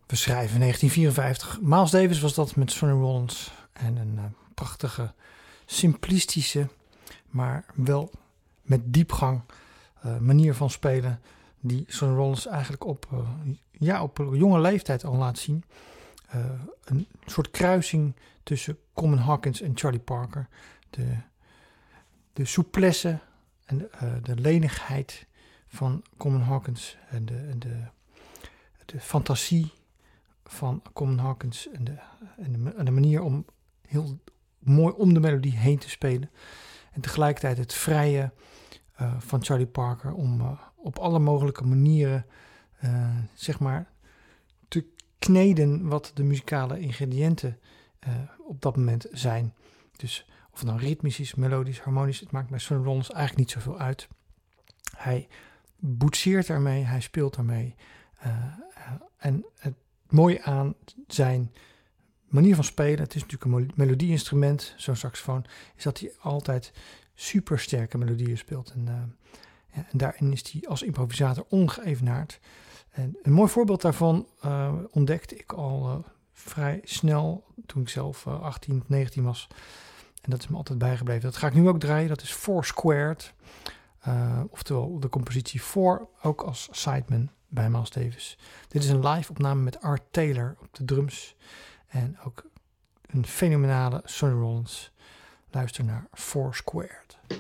We schrijven 1954. Miles Davis was dat met Sonny Rollins. En een prachtige, simplistische, maar wel met diepgang manier van spelen. Die Sonny Rollins eigenlijk op jonge leeftijd al laat zien. Een soort kruising tussen Coleman Hawkins en Charlie Parker. De souplesse en de lenigheid van Coleman Hawkins en de fantasie van Coleman Hawkins en de manier om heel mooi om de melodie heen te spelen. En tegelijkertijd het vrije van Charlie Parker om op alle mogelijke manieren zeg maar te kneden wat de muzikale ingrediënten op dat moment zijn. Dus of het nou ritmisch is, melodisch, harmonisch, het maakt bij Sonny Rollins eigenlijk niet zoveel uit. Hij boetseert daarmee, hij speelt daarmee. En het mooie aan zijn manier van spelen, het is natuurlijk een melodieinstrument, zo'n saxofoon, is dat hij altijd super sterke melodieën speelt. En daarin is hij als improvisator ongeëvenaard. En een mooi voorbeeld daarvan ontdekte ik al vrij snel toen ik zelf 18, 19 was. En dat is me altijd bijgebleven. Dat ga ik nu ook draaien. Dat is Four Squared. Oftewel de compositie Four, ook als sideman bij Miles Davis. Dit is een live opname met Art Taylor op de drums. En ook een fenomenale Sonny Rollins. Luister naar Four Squared.